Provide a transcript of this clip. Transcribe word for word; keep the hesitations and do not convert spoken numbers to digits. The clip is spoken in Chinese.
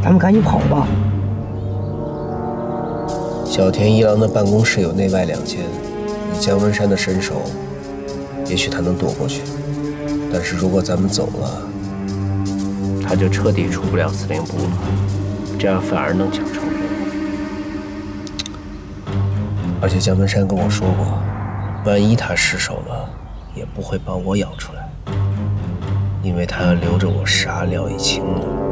咱们赶紧跑吧。 小田一郎的办公室有内外两间，以姜文山的身手，也许他能躲过去。但是如果咱们走了，他就彻底出不了司令部了，这样反而能抢成功。而且姜文山跟我说过，万一他失手了，也不会把我咬出来，因为他要留着我傻廖以清呢。